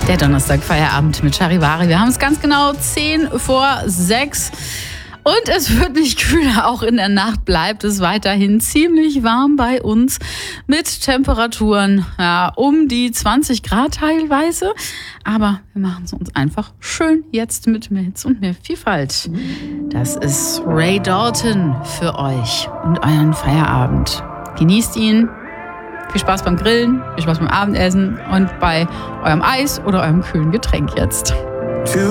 Der Donnerstag-Feierabend mit Charivari. Wir haben es ganz genau 5:10. Und es wird nicht kühler, auch in der Nacht bleibt es weiterhin ziemlich warm bei uns mit Temperaturen um die 20 Grad teilweise. Aber wir machen es uns einfach schön jetzt mit mehr Hitze und mehr Vielfalt. Das ist Ray Dalton für euch und euren Feierabend. Genießt ihn. Viel Spaß beim Grillen, viel Spaß beim Abendessen und bei eurem Eis oder eurem kühlen Getränk jetzt.